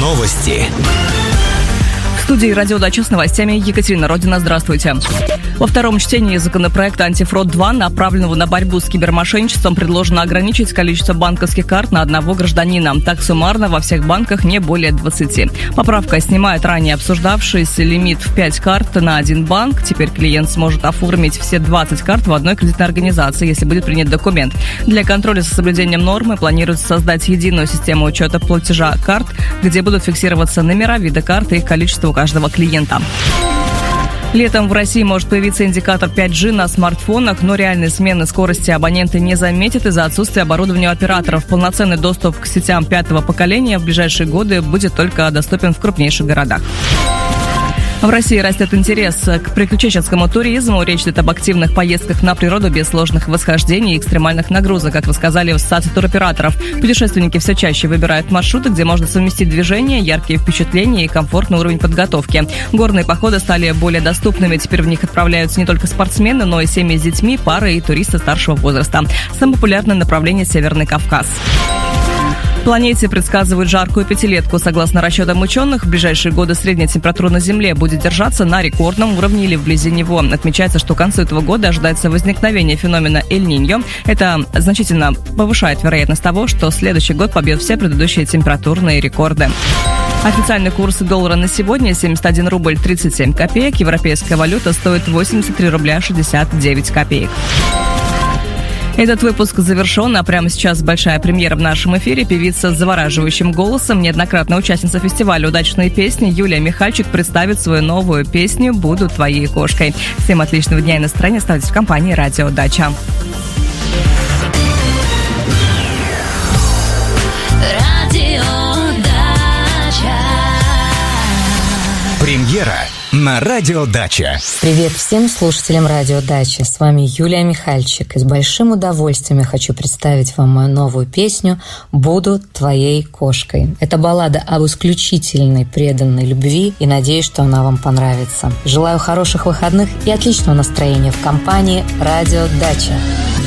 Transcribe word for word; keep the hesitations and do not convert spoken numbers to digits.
Новости. В студии «Радио Дача» с новостями Екатерина Родина. Здравствуйте. Во втором чтении законопроекта «Антифрод-два», направленного на борьбу с кибермошенничеством, предложено ограничить количество банковских карт на одного гражданина. Так суммарно во всех банках не более двадцати. Поправка снимает ранее обсуждавшийся лимит в пять карт на один банк. Теперь клиент сможет оформить все двадцать карт в одной кредитной организации, если будет принят документ. Для контроля за соблюдением нормы планируется создать единую систему учета платежа карт, где будут фиксироваться номера, вида карты и их количество у каждого клиента. Летом в России может появиться индикатор пять джи на смартфонах, но реальной смены скорости абоненты не заметят из-за отсутствия оборудования у операторов. Полноценный доступ к сетям пятого поколения в ближайшие годы будет только доступен в крупнейших городах. В России растет интерес к приключенческому туризму. Речь идет об активных поездках на природу без сложных восхождений и экстремальных нагрузок, как рассказали в Ассоциации туроператоров. Путешественники все чаще выбирают маршруты, где можно совместить движение, яркие впечатления и комфортный уровень подготовки. Горные походы стали более доступными. Теперь в них отправляются не только спортсмены, но и семьи с детьми, пары и туристы старшего возраста. Самое популярное направление – Северный Кавказ. Планете предсказывают жаркую пятилетку. Согласно расчетам ученых, в ближайшие годы средняя температура на Земле будет держаться на рекордном уровне или вблизи него. Отмечается, что к концу этого года ожидается возникновение феномена Эль-Ниньо. Это значительно повышает вероятность того, что следующий год побьет все предыдущие температурные рекорды. Официальный курс доллара на сегодня семьдесят один рубль тридцать семь копеек. Европейская валюта стоит восемьдесят три рубля шестьдесят девять копеек. Этот выпуск завершен, а прямо сейчас большая премьера в нашем эфире. Певица с завораживающим голосом, неоднократная участница фестиваля «Удачные песни» Юлия Михальчик представит свою новую песню «Буду твоей кошкой». Всем отличного дня и настроения. Оставайтесь в компании «Радио Дача». Премьера на Радио Дача. Привет всем слушателям Радио Дача. С вами Юлия Михальчик. И с большим удовольствием я хочу представить вам мою новую песню «Буду твоей кошкой». Это баллада об исключительной преданной любви, и надеюсь, что она вам понравится. Желаю хороших выходных и отличного настроения в компании Радио Дача.